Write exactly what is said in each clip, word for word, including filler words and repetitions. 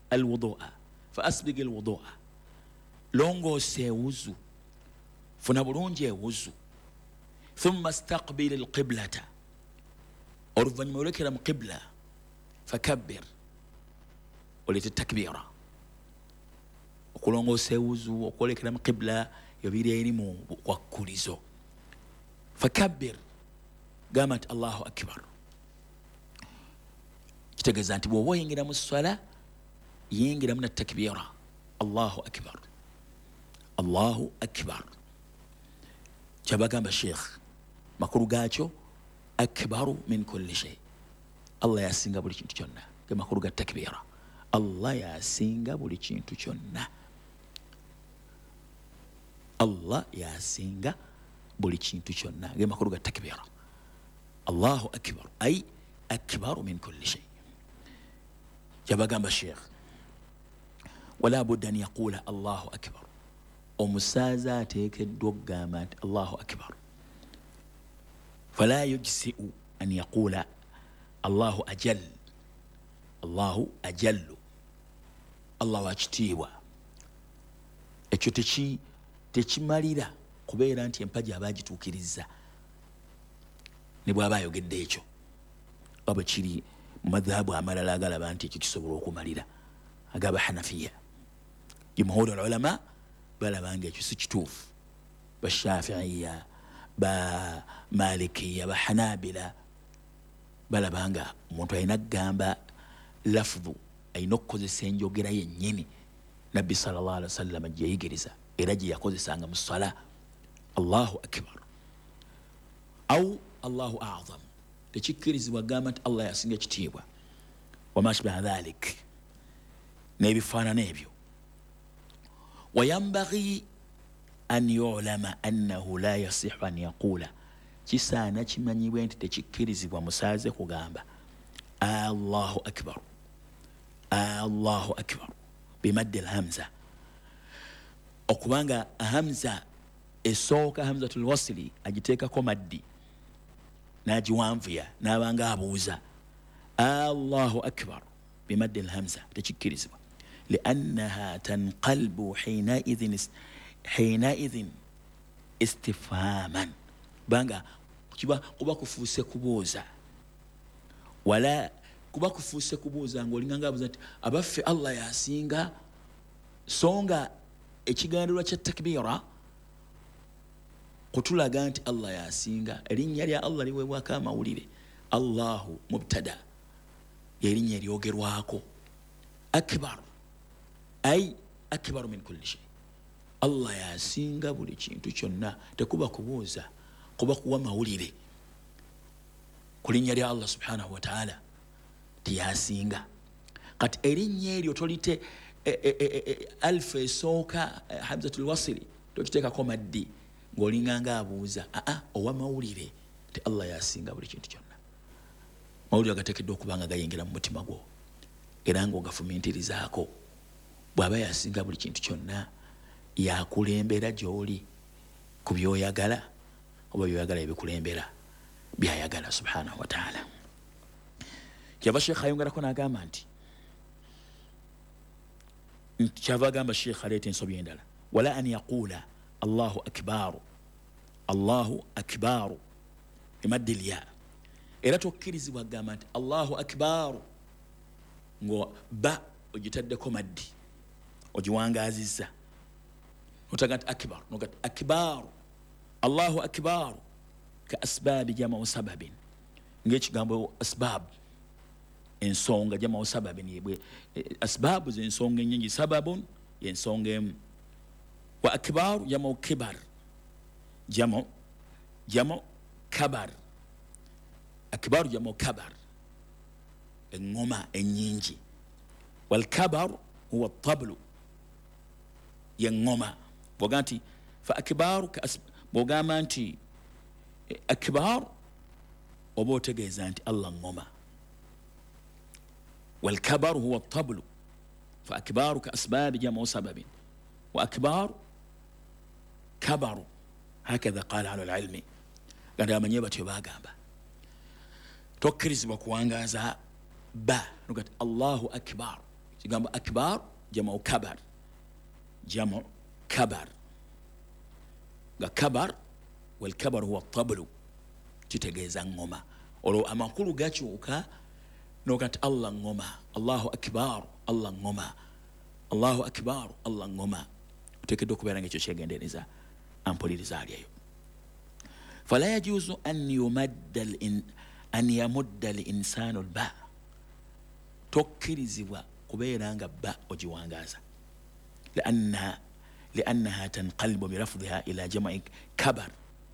alwudua faasbig alwudua longoosa ewuzu funa bulungi ewuzu thumma staqbil alqiblata oluvannyuma olekera mu qibla fakabbir olete takbira okulongoosa ewuzu okwolekera mu qibla yobiri eri mu kwakkulizo fakabbir gamba nti allahu akbar kitegeeza nti bw'oba oyingira mu swala yingiramu na takbira allahu akbar allahu akbar kyabagamba sheikh makulu gaakyo akbaru min kulli shay allah yasinga buli kintu kyonna ge makulu ga takbira allah yasinga buli kintu kyonna allah yasinga buli kintu kyonna ge makulu ga takbira allahu akbar ay akbaru min kulli shay kyabagamba sheikh wala budda an yaqula allahu akbar omusaaza ateekeddwa okugamba nti allahu akbar fala yujsiu an yaqula allahu ajal allahu ajallu allah wakitiibwa ekyo teki tekimalira kubeera nti empaji aba agituukiriza ne bw'aba ayogedde ekyo aba kiri mu madhhabu amalala agalaba nti ekyo kisobola okumalira agaba hanafiya jumhur ulama balabanga ekyo si kituufu bashafiiya ba malikiya ba hanabila balabanga omuntu alina kugamba lafudhu alina okukozesa enjogera yennyini nabbi sallallahu alaihi wasallam gye yayigiriza era gye yakozesanga mu ssala allahu akbar au allahu a'zam tekikkirizibwa gamba nti allah yasinga ekitiibwa wamashbaha dhalik n'ebifaanana ebyo wayambaghi an yulama annahu la yasihu an yaqula kisaana kimanyibwe nti tekikkirizibwa musaaze kugamba allahu akbar allahu akbar bimaddi alhamza okubanga hamza esooka hamzatul wasli agiteekako maddi n'agiwanvuya n'abanga abuuza allahu akbar bimaddi alhamza tekikkirizibwa liannaha tanqalbu hinaidhin hinaidhin istifhaman banga kiba kuba kufuuse kubuuza wala kuba kufuuse kubuuza ng'olinganga abuuza nti abaffe allah yasinga songa ekigandirwa kya takbira kutulaga nti allah yasinga erinnya lya allah liweebwako amawulire allahu mubtada yerinnya eryogerwako akbar ay akbaru min kulli shay allah yasinga buli kintu kyonna tekuba kubuuza kuba kuwa mawulire ku linnya lya allah subhanahu wa ta'ala tiyasinga kati erinnya eryo tolite e, e, e, e, alfa esooka e, hamzatul wasili tokiteekako maddi ng'olinganga abuuza aa owa mawulire ti allah yasinga buli kintu kyonna mawulire agateekeddwa okubanga gayingira mu mutima gwo era ng'ogafumiintirizaako bw'aba yasinga buli kintu kyonna yakulembera gy'oli ku by'oyagala oba by'oyagala ebikulembera by'ayagala subhanahu wa ta'ala kyava sheekh ayongerako n'agamba nti kyava agamba sheekh aleeta ensobi endala wala an yaquula allahu akbaru allahu akbaru emaddi lya era tokkirizibwa agamba nti allahu akbaru ngo ba ogitaddeko maddi ogiwangaazizza notaga nti akbar noga nti akbaru allahu akbaru ka asbaabi jamau sababin ng'ekigambo asbaab ensonga jamau sababin yebwe asbaabu z'ensonga ennyingi sababun y'ensonga emu wa akbaru jamau kibar jamau jamau kabar akbaru jamau kabar eŋŋoma ennyingi walkabaru huwa tablu yeŋŋoma bw'ogamba nti fa akbaru bw'ogamba nti akbaru oba otegeeza nti allah ŋŋoma walkabaru huwa tablu fa akbaru ka asbaabi jamau sababin wa akbaru kabaru hakadha qala ahlu lilmi gandi abamanye batyo bagamba tokkirizibwa kuwangaaza ba nogati allahu akbar kigambo akbar jamu kabar jamu kabar ga kabar wal kabar huwa tablu kitegeeza ngoma olwo amakulu gakyuka nokati Allah ngoma Allahu akbar Allah ngoma Allahu akbar Allah ngoma utekedde okubeera ng'ekyo kyegendereza ampuliriza alyeyo fala yajuzu an yumadda an yamudda linsanu lba tokkirizibwa kubeera nga bba ogiwangaza liannaha liannaha tanqalibu birafdiha ila jamai kabar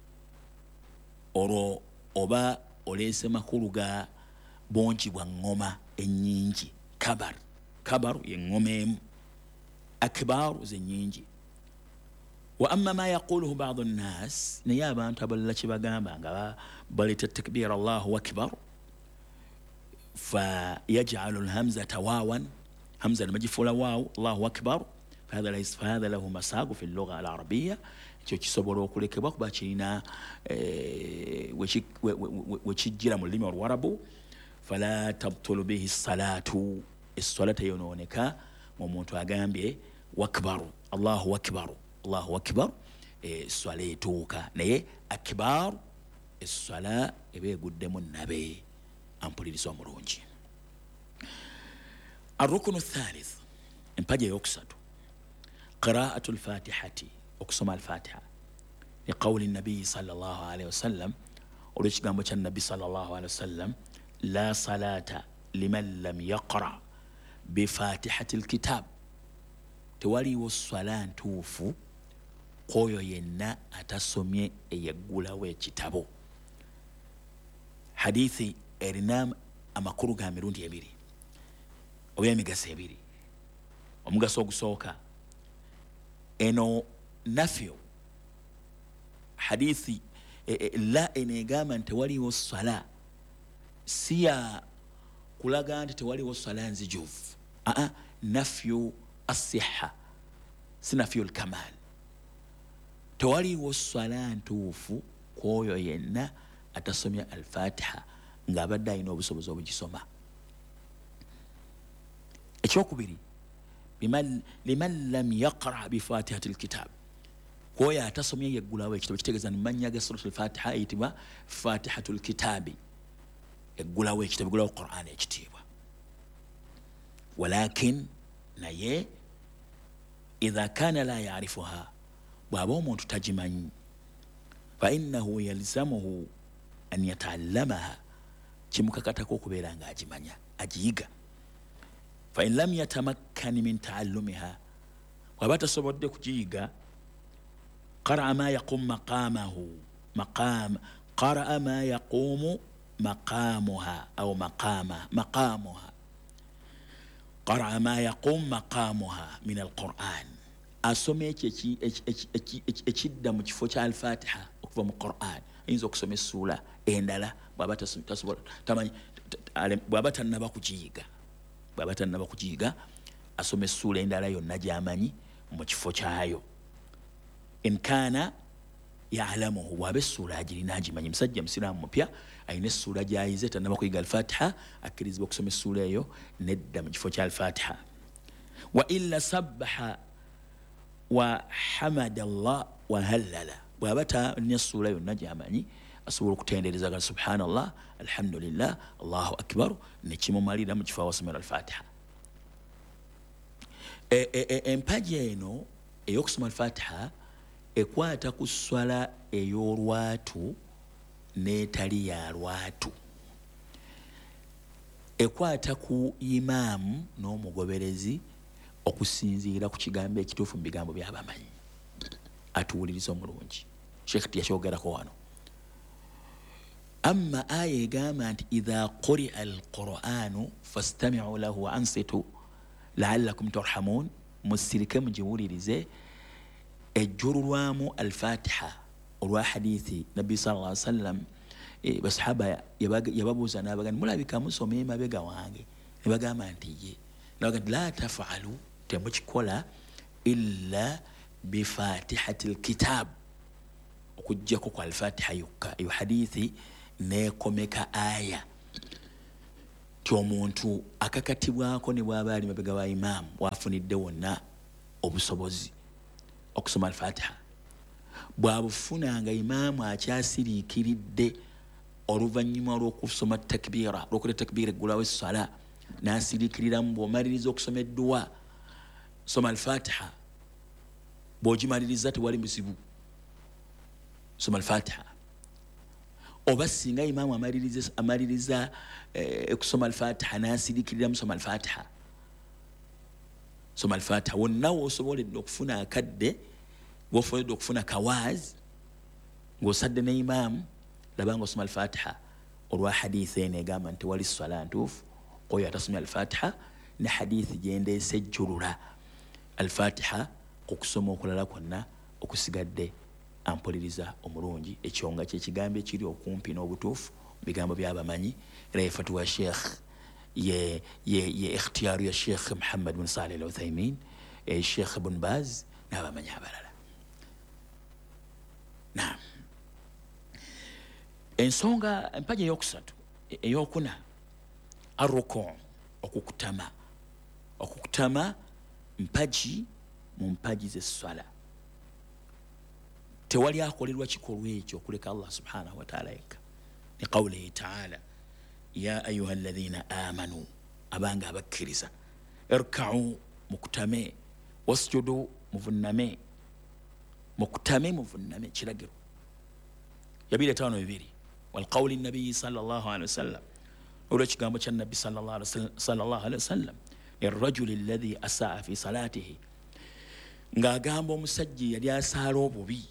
olwo oba oleese makulu ga bongi bwa ngoma ennyingi kabar kabar ye ngoma emu akbaru ze nnyingi wa amma ma yaquluhu ba'du nnas naye abantu abalala kye bagamba nga baleeta takbira allahu akbar فيجعل الهمزة واوا همزة لما يجي واو الله أكبر فهذا ليس فهذا له مساق في اللغة العربية تشي صبروا كل كباك باتشينا وشي وشجيرا مليم وربو فلا تبطل به الصلاة الصلاة يونونك وموتو أغامبي وأكبر الله أكبر الله أكبر الصلاة توكا نيه أكبر الصلاة يبي قدام النبي ampuliriza omulungi الركن الثالث empaja eyokusatu قراءة الفاتحة okusoma الفاتحة لقول النبي صلى الله عليه وسلم olw'ekigambo kya النبي صلى الله عليه وسلم لا صلاة لمن لم يقرأ بفاتحة الكتاب tewaliwo swala ntuufu kwoyo yenna atasomye eyeggulawo ekitabo hadithi erina amakulu ga mirundi ebiri oba emigaso ebiri omugaso ogusooka eno nafyo hadithi e, e, la enegamba nti tewaliwo swala si ya kulaga nti tewaliwo swala nzijuvu aa nafyu asiha si nafyu lkamal tewaliwo swala ntuufu kwoyo yenna atasomya alfatiha ng'abadde alina obusobozi obugisoma ekyokubiri liman lam yaqra bifatihati lkitab kwoyo atasomye yeggulawo ekitabo kitegeeza nimanya ga surat alfatiha eyitibwa fatihatu lkitabi eggulawo ekitabo eggulawo quran ekitiibwa walakin naye idha kana la yarifuha bw'aba omuntu tagimanyi fainnahu yalzamuhu an yataallamaha kimukakatako okubeera nga agimanya agiyiga fain lam yatamakkani min taallumiha bw'aba tasobodde kugiyiga qaraa ma yaqumu maqamahu maqama qaraa ma yaqumu maqamuha au maqama maqamuha qaraa ma yaqumu maqamuha min alquran asome ekyo ekidda mu kifo kya alfatiha okuva mu quran ayinza okusoma essuula endala bw'aba tasobola tamanyi bw'aba tannaba kugiyiga bw'aba tannaba kugiyiga asoma essuula endala yonna gy'amanyi mu kifo kyayo in kaana ya'lamuhu bw'aba essuula agirina agimanyi musajja musiraamu mupya ayina essuula gy'ayize tannaba kuyiga alfatiha akkirizibwa okusoma essuula eyo nedda mu kifo kya alfatiha wa illa sabbaha wa hamada allah wa hallala bw'aba talina essuula yonna gy'amanyi asobola okutendereza ga subhanallah alhamdulillah allahu akbar nekimumalira mu kifo awasomera alfatiha empaji eno ey'okusoma alfatiha ekwata ku swala ey'olwatu n'etali ya lwatu ekwata ku imaamu n'omugoberezi okusinziira ku kigambo ekituufu mu bigambo by'abamanyi atuwuliriza omulungi sheekh tiyakyogerako wano amma aya egamba nti idha quria alquranu fastamiu lahu wa ansitu laallakum turhamun musirike mugiwulirize ejjululwamu alfatiha olwa hadithi nabbi sallallahu alaihi wasallam e, basahaba yababuuza n'abagamba mulabika musoma emabega wange ne bagamba nti ye nabaga la tafalu temukikola illa bifatihati lkitab okujjako kwa alfatiha yokka eyo hadithi nekomeka aya ti omuntu akakatibwako ne bw'aba ali mabega wa imaamu bw'afunidde wonna obusobozi okusoma al-Fatiha, bw'abufuna nga imaamu akyasiriikiridde oluvannyuma lw'okusoma takbiira, lw'okuta takbiira eggulawo essala n'asiriikiriramu, bw'omaliriza okusoma edduwa soma al-Fatiha, bw'ogimaliriza tewali buzibu soma al-Fatiha. Oba singa imaamu amaliriza amaliriza eh, kusoma al-Fatiha n'asiriikiriramu soma al-Fatiha, soma al-Fatiha. Wonna w'osoboledde okufuna akadde, w'osoboledde okufuna kawaazi ng'osadde ne imaamu, labanga osoma al-Fatiha. Olwa hadithi eno egamba nti wali swala ntuufu oyo atasomya al-Fatiha, ne hadithi gyendeese ejjulula al-Fatiha ku kusoma okulala kwonna okusigadde ampuliriza omulungi. Ekyo nga kyekigambo ekiri okumpi n'obutuufu mu bigambo by'abamanyi. Era yefatuwa Sheikh ye ye ye ikhtiyaaru ya Sheikh Muhammad bin Salih al-Uthaymin, e Sheikh Ibn Baz n'abamanyi abalala. Naam, ensonga empaji eyokusatu eyokuna arruku, okukutama. Okukutama mpaji mu mpaji z'essala. Tewali akolerwa kikolwa ekyo okuleka Allah subhanahu wa ta'ala yekka. Ni qawlihi ta'ala ya ayuha alladhina amanu, abanga abakkiriza, irka'u, mukutame, wasjudu, muvunname. Mukutame muvunname kiragiro yabire tano bibiri. Wal qawli nabiyyi sallallahu alayhi wasallam, olwo kigambo kya nabbi sallallahu alayhi wasallam, lirrajuli alladhi asaa fi salatihi, ng'agamba omusajja yali asaala obubi,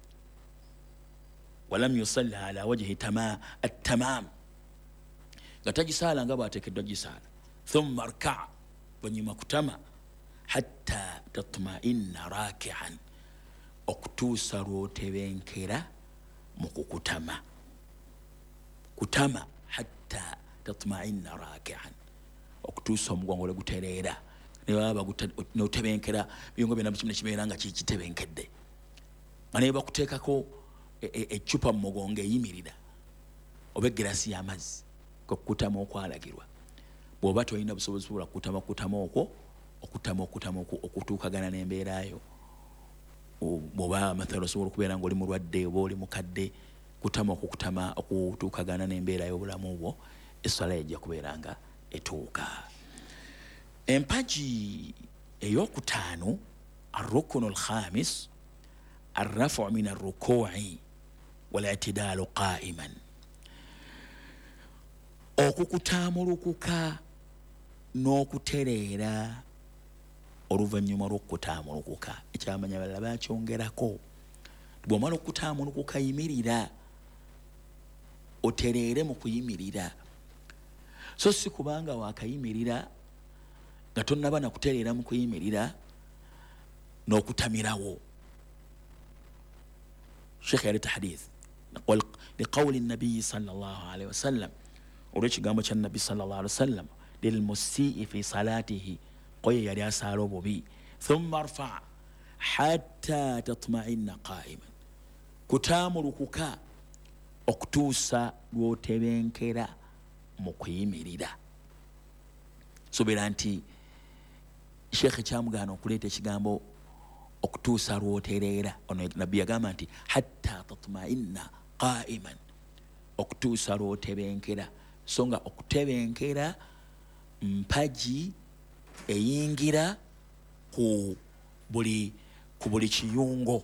walam yusalli ala wajhi tama at-tamam, nga tagisaala nga bw'ateekeddwa gisaala. Thumma rka', bwanyuma kutama, hatta tatma'inna raki'an, okutuusa lw'otebenkera mu kukutama. Kutama hatta tatma'inna raki'an, okutuusa omugongo lwe gutereera, ne baba n'otebenkera biyungo byonna buli kimu ne kibeera nga kitebenkedde, nga ne bakuteekako eccupa mu mugongo eyimirira oba egirasi y'amazzi, okukutama okwalagirwa. Bw'oba tolina busobozi bwa kutama kutama okwo, okutama okutama okwo okutuukagana n'embeerayo. Bw'oba mathalan osobola okubeera ng'oli mulwadde oba oli mukadde, kutama okukutama okutuukagana n'embeera y'obulamu bwo, essala ejja kubeera nga etuuka. Empaji ey'okutaano arrukunu alkhamis arrafu min arruku'i wal-i'tidalu qa'iman, okukutaamulukuka n'okutereera oluvannyuma lw'okutaamulukuka. Ekyamanya balala bakyongerako, bw'omala okutaamulukuka yimirira, otereere mu kuyimirira, so si kubanga wakayimirira nga tonnaba na kutereera mu kuyimirira n'okutamirawo. Sheikh yaleta hadith liqawli nabiyyi sallallahu alayhi wasallam, olw'ekigambo kya nabbi sallallahu alayhi wasallam, lilmusii fi salatihi, koye yali asaala obubi, thumma rfa' hatta tatma'inna qa'iman, kutaamulukuka okutuusa lw'otebenkera mu kuyimirira. Sobeera nti Sheikh kyamugaana okuleeta ekigambo okutuusa lw'otereera. Ono nabbi yagamba nti hatta tatma'inna qa'iman, okutuusa lw'otebenkera. So nga okutebenkera mpaji eyingira ku buli ku buli kiyungo.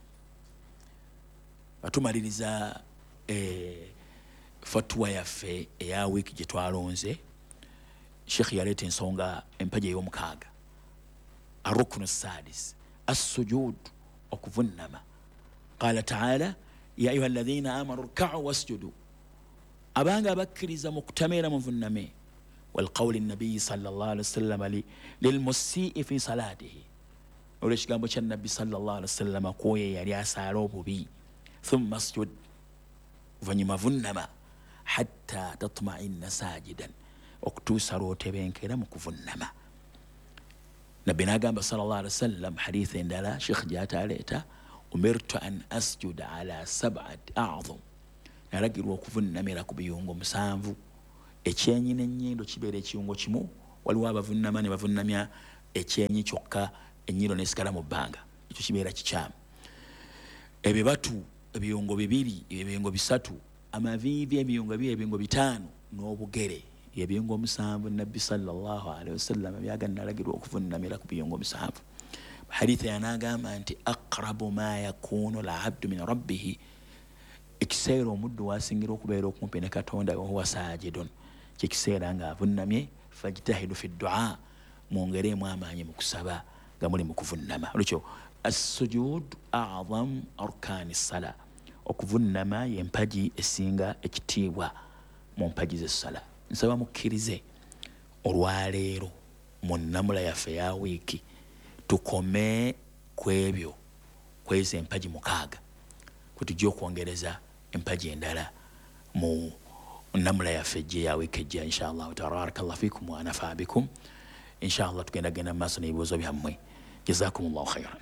Batumaliriza eh, fatwa yaffe eya wiiki gye twalonze, Sheikh yaleeta ensonga empaji ey'omukaaga, arruknu sadis as-sujud, okuvunnama. Qala ta'ala ya ayuha alladhina amanu rka'u wasjudu, abanga abakkiriza mukutameera muvunname. Walqawli nabiyyi sallallahu alayhi wasallam lilmusii fi salatihi, olwo ekigambo kya nabbi sallallahu alayhi wasallam kwoyo yali asaala obubi. Thumma asjud, oluvannyuma vunnama, hatta tatma'inna sajidan, okutuusa lw'otebenkera mu kuvunnama. Nabbi n'agamba sallallahu alayhi wasallam hadithi endala Sheikh gy'ataleeta, umirtu an asjuda ala sab'ati a'zam, nalagirwa okuvunnamira ku biyungo musanvu. ekyenyi n'ennyindo kibeera ekiyungo kimu, waliwo abavunnama ne bavunnamya ekyenyi kyokka ennyindo nesigala mu bbanga, ekyo kibeera kikyamu. Ebibatu ebiyungo bibiri, ebiyungo bisatu, amaviivi ebiyungo bibiri, ebiyungo bitaano n'obugere ebiyungo omusanvu. Nabbi sallallahu alaihi wasallam byaganalagirwa okuvunnamira ku biyungo omusanvu. Hadithi yanagamba nti aqrabu ma yakunu al-abdu min rabbihi, ekiseera omuddu wasingira okubeera okumpi ne Katonda wahuwa sajidun, kyekiseera nga avunnamye. Fajtahidu fi du'a, mwongeremu amaanyi mu kusaba nga muli mu kuvunnama. Olwekyo as-sujud a'zam arkani sala, okuvunnama y'empagi esinga ekitiibwa mu mpagi z'essala. Nsaba mukkirize olwaleero mu nnamula yaffe ya wiiki tukome ku ebyo, kweza empagi mukaaga kwe tujja okwongereza empagi endala mu nnamula yaffe ejja ya wiiki ejja inshallah. Tabarakallahu fikum wa nafa bikum. Inshallah tugenda genda mu maaso n'ebibuuzo byammwe. Jazakumullahu khairan.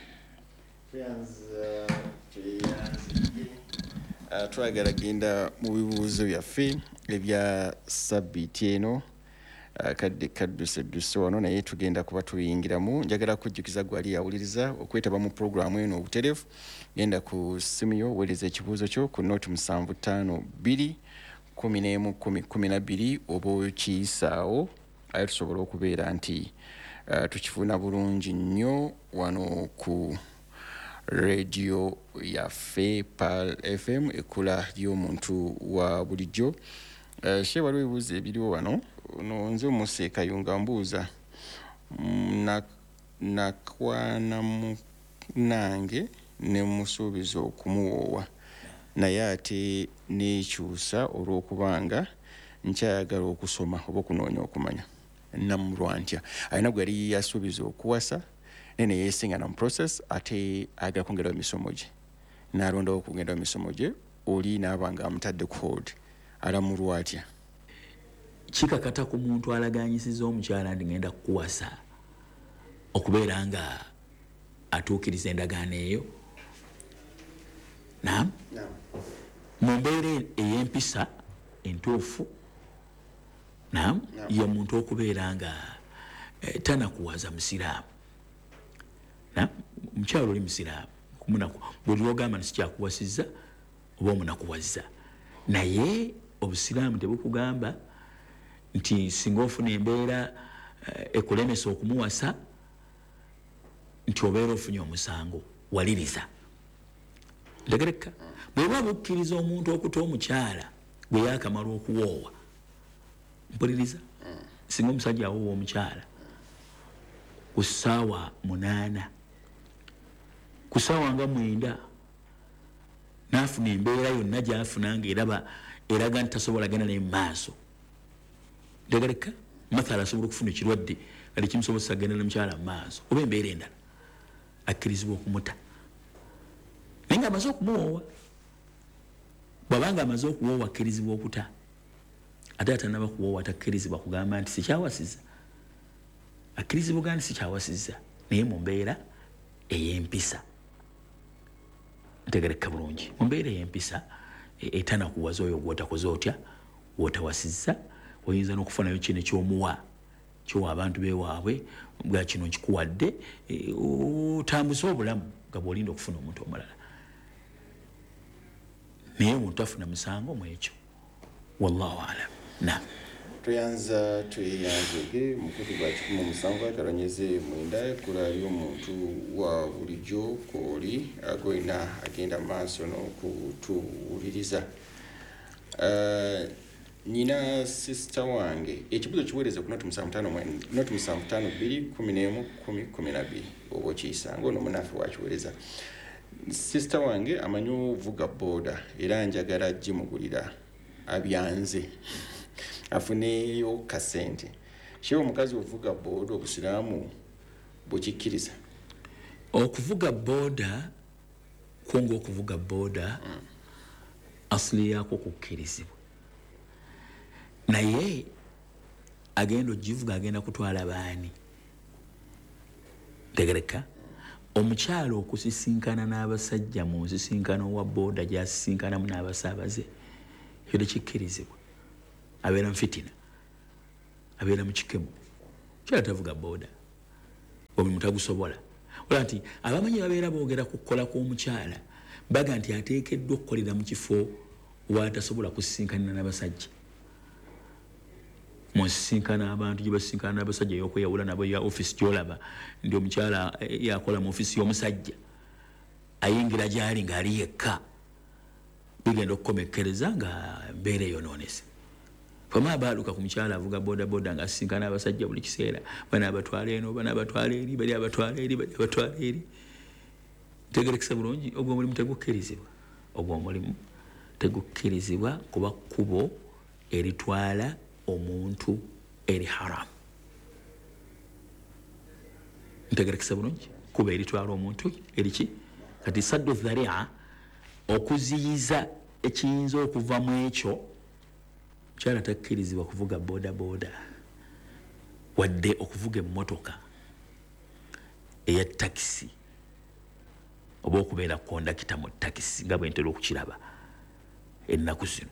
Twagala genda mu bibuuzo byaffe ebya sabbiiti eno kadde kaddusedduse wano, naye tugenda kuba tuyingiramu. Njagala kujjukiza gwali yawuliriza okwetaba mu puroguramu eno obutereevu, genda ku simu yo weereza ekibuuzo kyo ku nooti musanvu ttaano bbiri kumi n'emu kumi kumi na bbiri oba okiyisaawo, aye tusobola okubeera nti uh, tukifuna bulungi nnyo wano ku radio yaffe Pearl F M ekula y'omuntu wa bulijjo. Uh, she waliwo ebibuuzo ebiriwo wano. No, nze Muse Kayunga mbuuza na nakwana mu nange ne musuubiza okumuwoowa, naye ate neekyusa olw'okubanga nkyayagala okusoma oba okunoonya okumanya. Namulwa ntya alina gwe yali yasuubiza okuwasa nene yeesiŋŋana mu process ate ayagala kwongerawo emisomo gye, n'alondawo okugenda mu misomo gye, oli n'aba nga amutadde ku hold. Alamulwa atya? Kikakata ku muntu alaganyisiza omukyala ndi ngenda kuwasa okubeera nga atuukiriza endagaano eyo. Naam, mu mbeera ey'empisa entuufu, naam, ye muntu okubeera nga eh, tanakuwaza musiraamu. Naam, omukyala oli musiraamu kumunaku buli lwogamba nti sikyakuwasizza oba omunakuwazza, naye obusiraamu tebukugamba nti singa ofuna embeera uh, ekulemesa okumuwasa nti obeera ofunye omusango, waliriza. Ntegereka bweba bukkiriza omuntu okuta omukyala gwe yakamala okuwoowa, mpuliriza. Singa omusajja awoowa omukyala ku ssaawa munaana, ku ssaawa nga mwenda n'afuna embeera yonna gy'afuna ng'eraba eraga nti tasobola genda naye mu maaso, ntegereka mathala asobola okufuna ekirwadde kali kimusobozesa genda n'omukyala mu maaso oba embeera endala, akkirizibwa okumuta. Naye nga amaze okumuwoowa, bw'abanga amaze okuwoowa akkirizibwa okuta. Ate atanaba kuwoowa takkirizibwa kugamba nti sikyawasizza, akkirizibwa gandi sikyawasizza, naye mu mbeera ey'empisa. Ntegereka bulungi, mu mbeera ey'empisa etanakuwaza oyo gw'otakoze otya, gw'otawasizza, oyinza n'okufunayo kino ekyomuwa kyowa abantu beewaabwe bwa kino nkikuwadde, otambuse obulamu nga bw'olinda okufuna omuntu omulala. Naye omuntu afuna musango mu ekyo. Wallahu alam. Naam. Tuyanza tweyanzege mukutu gwa kikumi musanvu akalonyeze mwenda ekula y'omuntu wa bulijjo kooli agoyina agenda maaso n'okutuwuliriza. Uh, Nina sister wange ekibuzo kiweereze ku noti musanvu ttaano mwenda noti musanvu ttaano bbiri kumi n'emu kumi kumi na bbiri oba okiyisanga ono munaffe wakiweereza. Sister wange amanyi ovuga booda era njagala ajje mugulira abyanze afuneyo kasente. Kye omukazi ovuga booda obusiraamu bukikkiriza? Okuvuga booda kunga okuvuga booda mm. asili yako kukkirizibwa, naye agenda ogivuga agenda kutwala baani? Tegereka omukyalo okusisinkana n'abasajja mu nsisinkano wa booda gyasisinkanamu n'abasaabaze ekyo tekikkirizibwa. abeera mu fitina abeera mu kikemo kyala tavuga booda omulimu tagusobola olaba nti abamanyi babeera boogera ku kukola kw'omukyala baga nti ateekeddwa okukolera mu kifo watasobola kusisinkanira n'abasajja musisinkana abantu gye basisinkana n'abasajja y'okweyawula nabo ya ofisi gy'olaba ndi omukyala yakola mu ofisi y'omusajja ayingira gy'ali ng'ali yekka bigenda okukomekkereza nga mbeera eyonoonese fama abaaluka ku mukyala avuga bodaboda nga asisinkana abasajja buli kiseera bana abatwala eno bana abatwala eri bali abatwala eri bali abatwala eri tegerekesa bulungi ogwo omulimu tegukkirizibwa ogwo omulimu tegukkirizibwa kuba kkubo eritwala omuntu eri haramu ntegerekesa bulungi kuba eritwala omuntu eriki kati saddu dharia okuziyiza ekiyinza okuva mu ekyo kyala takkirizibwa kuvuga boda boda wadde okuvuga emmotoka eya takisi oba okubeera kondakita mu takisi nga bwe ntera okukiraba ennaku zino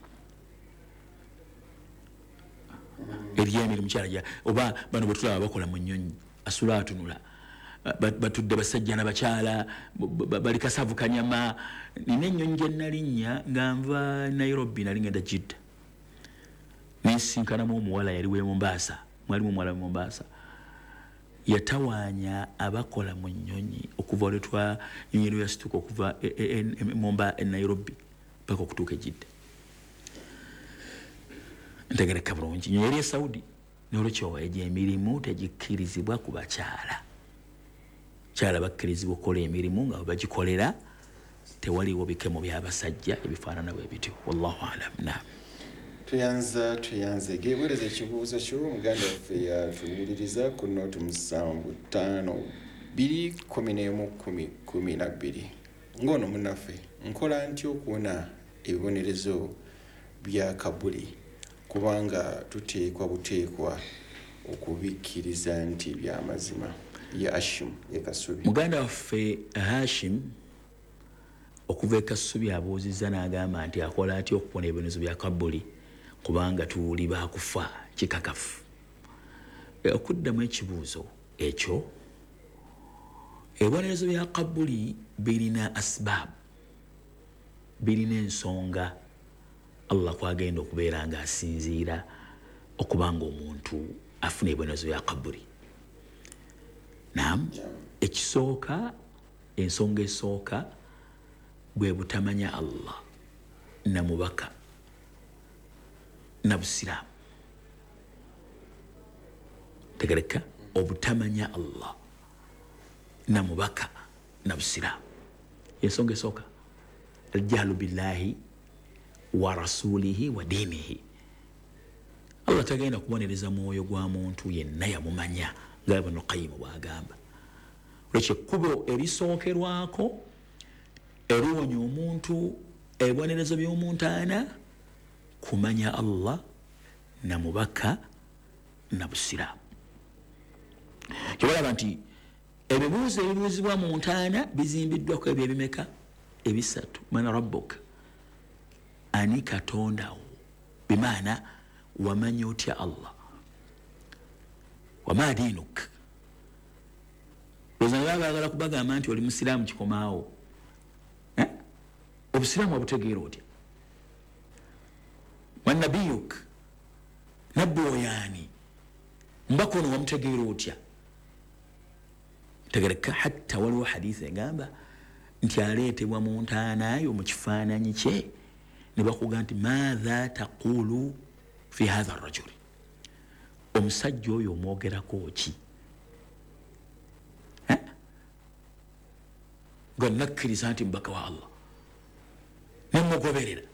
eryemirimu kyala oba bano bwe tulaba bakola mu nnyonyi asula atunula batudde basajja n'abakyala bali kasavu kanyama nina ennyonyi gye nalinnya nga nva Nairobi nali ngenda Jidda nensinkanamu omuwala yali w'e Mombasa mwalimu omuwala w'e Mombasa yatawaanya abakola mu nnyonyi okuva olwetwa nnyonyi lwe yasituka okuva Momba e Nairobi paka okutuuka e Jidda ntegereka bulungi nnyonyi yali e Saudi n'olwekyo egy'emirimu tegikkirizibwa ku bakyala kyala bakkirizibwa okukola emirimu nga bagikolera tewaliwo bikemo by'abasajja ebifaanana bwe bityo wallahu alam naam tuyanza tuyanze geewereza ekibuuzo kyo muganda waffe yatuwuliriza ku nooti musanvu ttaano bbiri kumi n'emu kumi kumi na bbiri ng'ono munnaffe nkola ntya okuwona ebibonerezo bya kabuli kubanga tuteekwa buteekwa okubikkiriza nti by'amazima ya Hashim e Kasubi muganda waffe Hashim okuva e Kasubi abuuzizza n'agamba nti akola atya okubona ebibonerezo bya kabuli kubanga tuwuli baakufa kikakafu okuddamu ekibuuzo ekyo ebibonerezo bya kabuli birina asbab birina ensonga Allah kwagenda okubeera nga asinziira okubanga omuntu afuna ebibonerezo bya kabuli naam ekisooka ensonga esooka bwe butamanya Allah na mubaka na busiraamu tegereka obutamanya Allah na mubaka na busiraamu ensonga esooka aljahlu billahi wa rasulihi wa dinihi Allah tagenda kubonereza mwoyo gwa muntu yenna yamumanya nga Ibn Qayyim bw'agamba olwekyo ekkubo erisookerwako eriwonya omuntu ebibonerezo by'omuntu ana kumanya Allah na mubaka na busiraamu kyobalaba nti ebibuuzo ebibuuzibwa mu ntaana bizimbiddwako ebyo ebimeka ebisatu mana rabbuka ani katondawo bimaana wamanya otya Allah wama dinuk lozana baba bagala kubagamba nti oli musiraamu kikomaawo eh? obusiraamu wabutegeera otya wanabiyuk nabbi oyaani mbaka ono wamutegeera otya tegereka hatta waliwo hadithi egamba nti aleetebwa mu ntaanayo mu kifaananyi kye ne bakugamba nti maatha taqulu fi hatha rajuli omusajja oyo omwogerako ki eh? nga nakkiriza nti mubaka wa Allah nemugoberera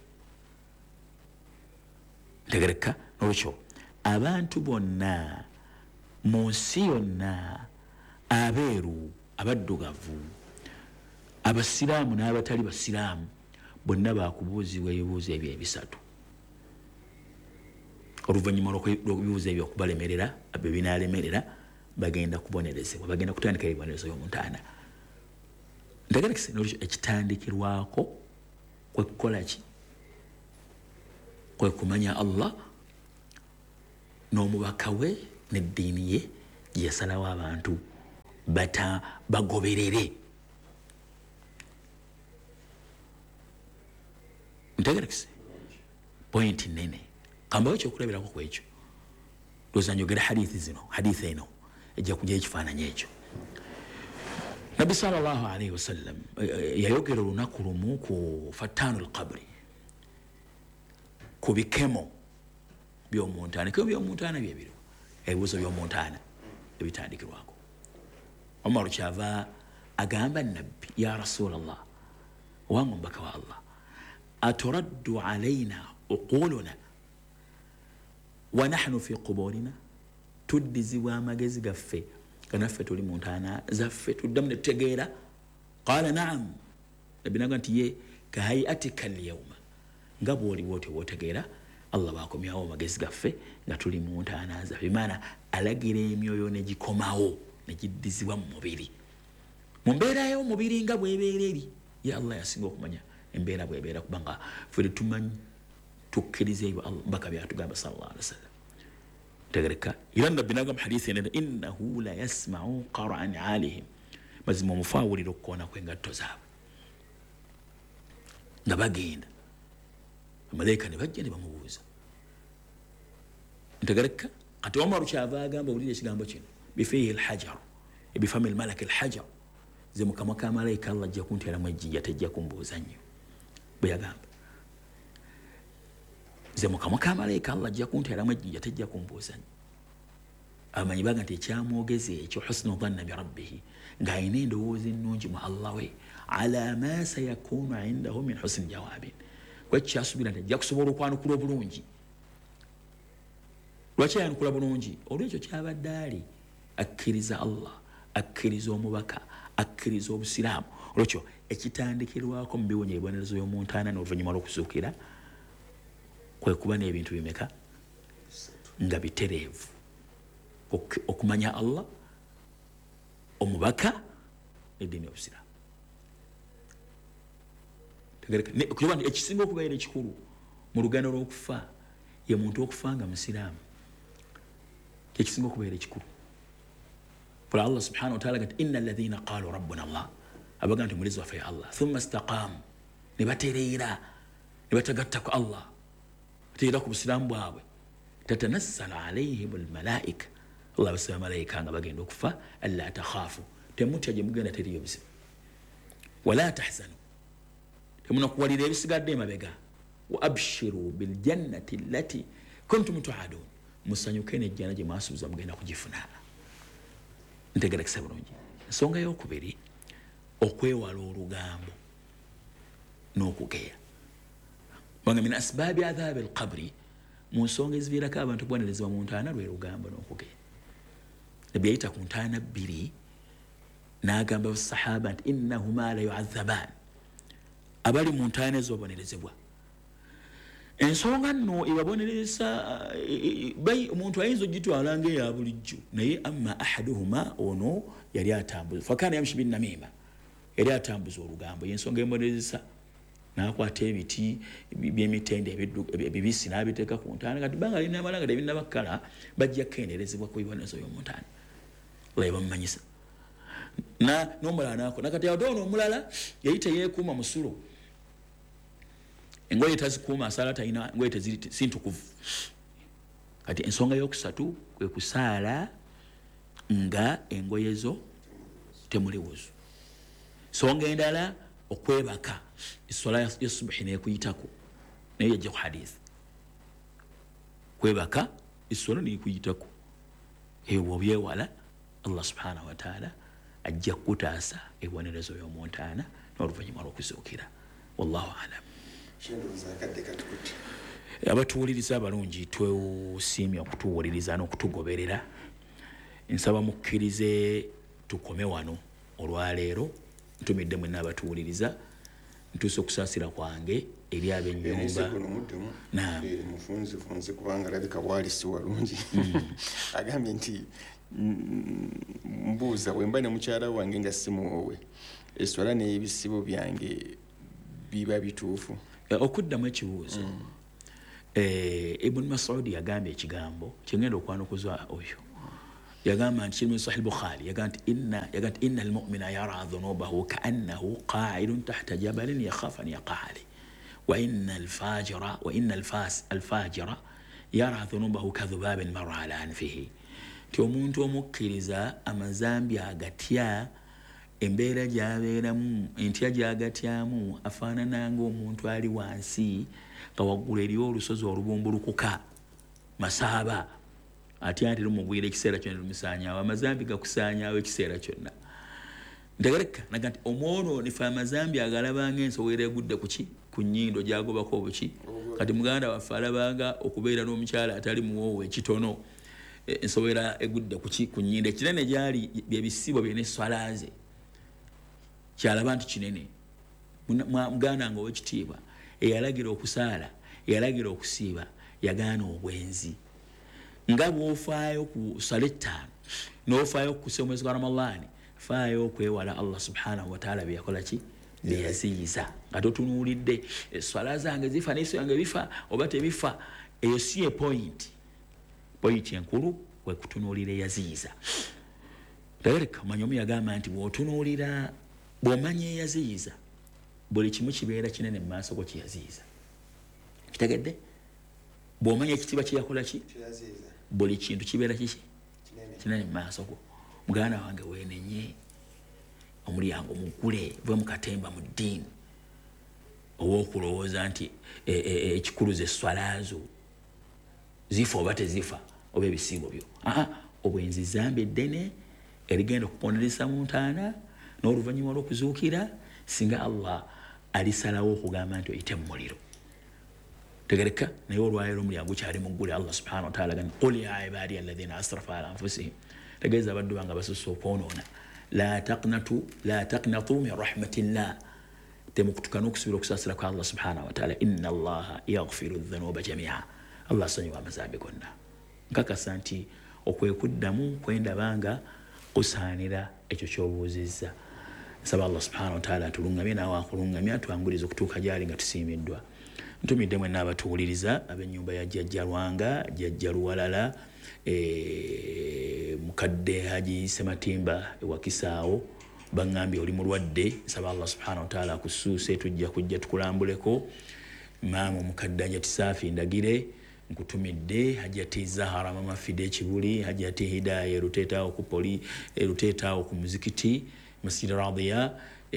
tegereka nolwekyo abantu bonna mu nsi yonna abeeru abaddugavu abasiraamu n'abatali basiraamu bonna baakubuuzibwa ebibuuzo ebyo ebisatu oluvannyuma lw'ebibuuzo ebyo okubalemerera abyo binaalemerera bagenda kubonerezebwa bagenda kutandika ebibonerezo by'omuntaana ntegerekese nolwekyo ekitandikirwako kwe kukola ki kwe kumanya Allah n'omubaka we n'eddiini ye yasalawo abantu bata bagoberere. Ntegerekese point nene kambawo ekyokulabirako ku ekyo looza njogera hadithi zino hadithi eno ejja kujja ekifaananyi ekyo. Nabbi sallallahu alaihi wasallam yayogera olunaku lumu ku fattaanu alqabri ku bikemo by'omuntaana. Ekemo by'omuntaana byebiro ebibuuzo by'omuntaana ebitandikirwako. Omar kyava agamba nabbi ya rasulallah wange omubaka wa Allah aturaddu alaina uquluna wa nahnu fi quburina, tuddizibwa amagezi gaffe kanaffe tuli mu ntaana zaffe tuddamu ne tutegeera. Qaala naam, nabbi naga nti ye kahayatika alyawma, nga bw'oliwo otyo bw'otegeera Allah baakomyawo amagezi gaffe nga tuli mu ntaana zaffe. Bimaana alagira emyoyo ne gikomawo ne giddizibwa mu mubiri mu mbeera y'omubiri nga bw'ebeera eri. Ye Allah yasinga okumanya embeera bw'ebeera kubanga ffe tumanyi tukkiriza ebyo mbaka byatugamba sallallahu alaihi wasallam. Tegereka era nabbi nagamba hadithi ene innahu la yasma'u qara'an alihim, mazima omufawulira okukoona kw'engatto zaabwe nga bagenda amalayika ne bajja ne bamubuuza. Ntegereka kati Omar kyava agamba wulira ekigambo kino bifihi alhajar bifami almalak alhajar, ze mukama ka malayika Allah ajja kunteeramu ejjinja tejja kumbuuza nnyo bwe yagamba. Ze mukama ka malayika Allah ajja kunteeramu ejjinja tejja kumbuuza nnyo. Amanyi baga nti ekyamwogeza ekyo husnu dhanna bi rabbihi, ng'ayina endowooza ennungi mu Allah we ala ma sayakunu indahu min husni jawabin, kwekyasubira nti ajja kusobola okwanukula obulungi. Lwaki ayanukula bulungi? Olwekyo kyabadde ali akkiriza Allah, akkiriza omubaka, akkiriza obusiraamu. Olwekyo ekitandikirwako mu biwonya ebibonerezo by'omuntaana n'oluvannyuma lw'okuzuukira kwe kuba n'ebintu bimeka nga bitereevu: okumanya Allah, omubaka n'eddiini y'obusiraamu. Kuba nti ekisinga okubeera ekikulu mu lugano lw'okufa ye muntu okufa nga musiraamu, ekisinga okubeera ekikulu. Pola Allah subhanahu wa ta'ala gati inna alladhina qalu rabbuna Allah, abaga nti mulezi waffe Allah, thumma istaqaamu, ne batereera ne batagatta ku Allah, batereera ku busiraamu bwabwe, tatanassalu alayhim almalaika, Allah basaba malayika nga bagenda okufa, alla takhaafu, temutya gye mugenda teriyo buzibu, wala tahzanu, temunakuwalira ebisigadde emabega, wa abshiru biljannati allati kuntum tu'adun, musanyuke n'ejjana gye mwasuubiza mugenda kugifuna. Ntegerekesa bulungi. Ensonga y'okubiri okwewala olugambo n'okugeya. Banga min asbaabi adhaabi alqabri, mu nsonga eziviirako abantu okubonerezebwa mu ntaana lwe lugambo n'okugeya. Nabbi yayita ku ntaana bbiri n'agamba basahaba nti innahuma la yu'adhaban, abali mu ntaana ezo babonerezebwa. Ensonga nno ebabonereza omuntu ayinza ogitwala ng'eya bulijjo, naye amma ahaduhuma ono yali atambuza fakana yamshi binnamima, yali atambuza olugambo. Yensonga ebonereza n'akwata ebiti by'emitende ebibisi n'abiteeka ku ntaana, kati banga lina amalanga tebinnabakala bajja kukendeerezebwa ku bibonerezo by'omu ntaana. Oyo bamumanyisa n'omulala n'ako nakati ate ono omulala yali teyeekuuma musulo, engoye tazikuuma, asaala talina engoye teziri sintukuvu. Kati ensonga y'okusatu kwe kusaala nga engoye zo temuli wuzu. Nsonga endala okwebaka, essola y'essubuhi n'ekuyitako, naye yajja ku hadithi. Kwebaka essola n'ekuyitako, eyo bw'obyewala Allah subhanahu wa ta'ala ajja kutaasa ebibonerezo by'omu ntaana n'oluvannyuma lw'okuzuukira. Wallahu alam. Abatuwuliriza abalungi, twesiimye okutuwuliriza n'okutugoberera. Nsaba mukkirize tukome wano olwaleero. Ntumidde mwenna abatuwuliriza, ntuuse okusaasira kwange eri ab'ennyumba. Naam. Mufunzifunzi kubanga alabika bwali si walungi. Agambye nti mbuuza bwe mba ne mukyala wange nga si muwoowe, eswala n'ebisibo byange biba bituufu? Okuddamu ekibuuzo, eh, Ibn Mas'ud yagambye ekigambo kyengenda okwanukuzwa oyo yagamba nti kiri mu Sahih Bukhari yagamba nti inna yagamba nti inna al-mu'mina yara dhunubahu ka'annahu qa'idun tahta jabalin yakhafu an yaqa alayhi wa inna al-fajira wa inna al-fas al-fajira yara dhunubahu kadhubabin marra ala anfihi ti omuntu omukkiriza amazambi agatya embeera gy'abeeramu entya gy'agatyamu afaanana ng'omuntu ali wansi nga waggulu eriyo olusozi olubumbulukuka masaaba ate ate lumugwira ekiseera kyonna lumusaanyaawo amazambi gakusaanyaawo ekiseera kyonna ntegereka naga nti omwonoonifu amazambi agalaba ng'ensowera egudde kuki ku nnyindo gyagobako obuki kati muganda waffe alabanga okubeera n'omukyala atali muwoowo ekitono ensowera egudde kuki ku nnyindo ekinene gyali byebisibo byena esswala ze kyalaba nti kinene muganda nga ow'ekitiibwa eyalagira okusaala eyalagira okusiiba yagaana obwenzi nga bw'ofaayo ku sala ettaano n'ofaayo okukusa omwezi gwa Ramadhaani faayo okwewala Allah subhanahu wa ta'ala byeyakola ki byeyaziyiza nga totunuulidde eswala zange zifa n'eso yange bifa oba tebifa eyo si ye point point enkulu kwe kutunuulira eyaziyiza tegereka manya omu yagamba nti bw'otunuulira bw'omanya eyaziyiza buli kimu kibeera kinene mu maaso go kiyaziyiza kitegedde bw'omanya ekitiibwa kyeyakola ki buli kintu kibeera kiki kinene mu maaso go muganda wange weenenye omulyango mugule ve mukatemba mu ddiini ow'okulowooza nti ekikuluza esswala zo zifa oba tezifa oba ebisiibo byo aa obwenzi zambi eddene erigenda okuponderesa mu ntaana n'oluvannyuma lw'okuzuukira singa Allah alisalawo okugamba nti oyite mu muliro tegereka naye olwaleero omulyango kyali muggule Allah subhanahu wa ta'ala gani qul ya ibadiya alladhina asrafu ala anfusihim tegeeza abaddu bange abasusse okwonoona la taqnatu la taqnatu min rahmatillah temukutuka n'okusuubira okusaasira kwa Allah subhanahu wa ta'ala inna Allaha yaghfiru dhunuba jami'a Allah asonyiwa amazambi gonna nkakasa nti okwekuddamu kwendabanga kusaanira ekyo ky'obuuzizza nsaba Allah subhanahu wa ta'ala atulungamye naawe akulungamya twanguliza okutuuka gyali nga tusiimiddwa ntumidde mwenna abatuwuliriza ab'ennyumba ya jjajja Lwanga jjajja Luwalala e, mukadde Haji Sematimba ewa Kisaawo baŋŋambye oli mulwadde nsaba Allah subhanahu wa ta'ala akusuuse tujja kujja tukulambuleko maama omukadde Hajati Saafi Ndagire nkutumidde Hajati Zahara mama Fide Kibuli Hajati Hidaya Ruteetaawo ku poli Ruteetaawo ku muzikiti Masjid Radiya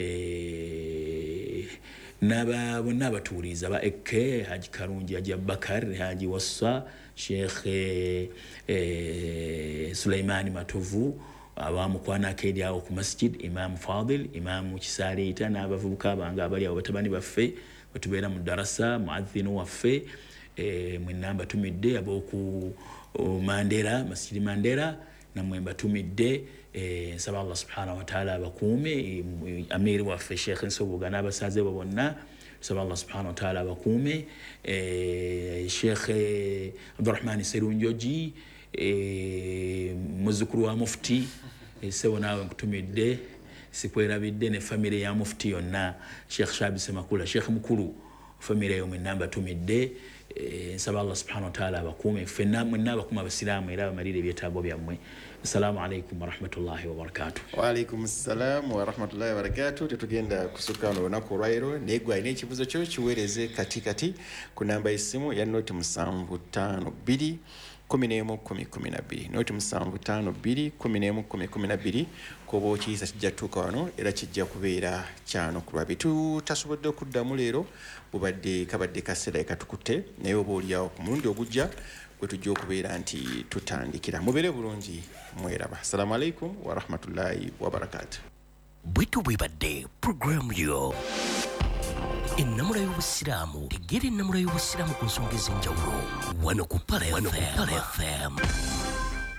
e, naba bonna abatuuliza ba Ekke Haji Karungi Haji Abubakar Haji Wassa Sheikh e, e, Suleimani Matovu abamukwana akedi awo ku masjid Imam Fadil Imam Kisaaliita n'abavubuka abange abali awo batabani baffe batubeera mu darasa muadhinu waffe e, mwenna mbatumidde ab'oku Mandera Masjid Mandera namwe mbatumidde e, nsaba Allah subhanahu wa ta'ala abakuume e, amiri waffe Sheikh Nsoboga n'abasaze bo bonna nsaba Allah subhanahu wa ta'ala abakuume e, Sheikh e, Abdurrahman Serunjoji e, muzukuru wa mufti e, sebo naawe nkutumidde sikwerabidde ne famire ya mufti yonna Sheikh Shabi Semakula Sheikh mukulu famire yo mwenna mbatumidde e, nsaba Allah subhanahu wa ta'ala abakuume ffenna mwenna abakuume abasiraamu era bamalire ebyetaago byammwe. Assalamu alaikum wa rahmatullahi wa barakatuh. Wa alaikum assalam wa rahmatullahi wa barakatuh. Tetugenda kusukana olunaku olwaleero naye gwe alina ekibuuzo kyo kiweereze kati kati ku namba y'essimu ya noti musanvu ttaano bbiri kumi n'emu kumi kumi na bbiri noti musanvu ttaano bbiri kumi n'emu kumi kumi na bbiri kuba okiyisa kijja tuuka wano era kijja kubeera kyano ku lwabi tutasobodde okuddamu leero bubadde kabadde kaseera katukutte naye oba oliawo ku mulundi ogujja gwe tujja okubeera nti tutandikira mubeere bulungi mweraba. Assalamu alaikum wa rahmatullahi wa barakatuh. Bwitu bwibadde program yo ennamula y'obusiraamu tegera ennamula y'obusiraamu ku nsonga ez'enjawulo wano ku Pala F M.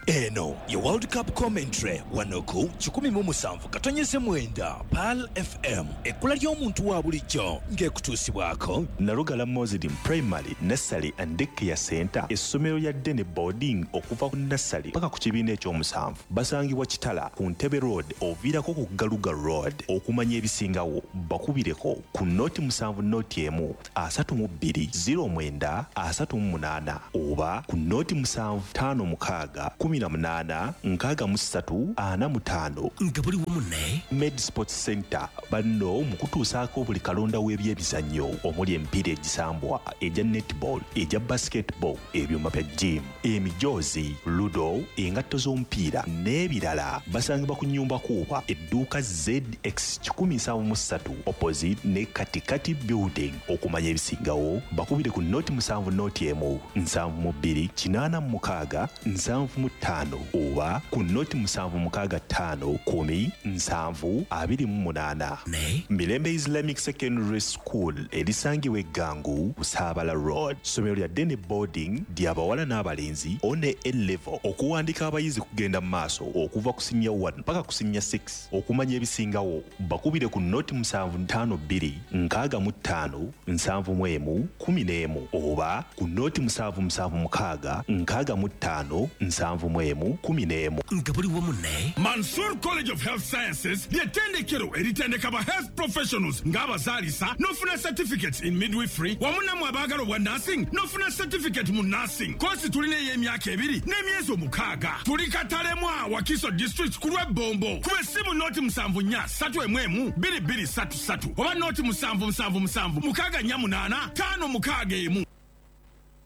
eno ye World Cup commentary wanoku kikumi mu musanvu katonyeze mwenda Pal F M ekula ly'omuntu wa bulijjo ng'ekutuusibwako Narugala Muslim Primary Nursery and Daycare Center essomero lya Dene Boarding okuva ku nursery paka ku kibiina ekyomusanvu basangibwa Kitala ku Ntebe Road oviirako ku Galuga Road okumanya ebisingawo bakubireko ku noti musanvu noti emu asatu mu bbiri zero mwenda asatu mu munaana oba ku noti musanvu ttaano mukaaga kumi na munaana nkaaga mu ssatu ana mu ttaano nga buli wamu ne Med Sports Center banno mu kutuusaako buli kalonda w'ebyebizannyo omuli emipiira egisambwa egya netball egya basketball ebyuma bya gym emijoozi ludo engatto z'omupiira n'ebirala basangibwa ku nnyumba kuuba edduuka Z X kikumi nsanvu mu ssatu opposite ne katikati building okumanya ebisingawo bakubire ku noti musanvu noti emu nsanvu mu bbiri kinaana mu mukaaga nsanvu mu ttaano oba ku noti musanvu mukaaga ttaano kumi nsanvu abiri mu munaana ne Mirembe Islamic Secondary School erisangibwa eggangu Busaabala Road somero lya Dene Boarding ly'abawala n'abalenzi one A-level okuwandika abayizi kugenda mu maaso okuva ku senior one mpaka ku senior six okumanya ebisingawo bakubire ku noti musanvu ttaano bbiri nkaaga mu ttaano nsanvu mu emu kumi n'emu oba ku noti musanvu musanvu mukaaga nkaaga mu ttaano nsanvu mu emu kumi n'emu nga buli wamu ne Mansour College of Health Sciences ly'ettendekero eritendeka ba health professionals ng'abazaalisa n'ofuna certificates in midwifery wamu nammwe abaagala obwa nursing n'ofuna certificate mu nursing kosi tulina ey'emyaka ebiri n'emyezi omukaaga tuli Katalemwa Wakiso district ku lw'ebbombo kuba essimu noti musanvu nnya ssatu emu emu bbiri bbiri ssatu ssatu oba noti musanvu musanvu musanvu mukaaga nnya munaana ttaano mukaaga emu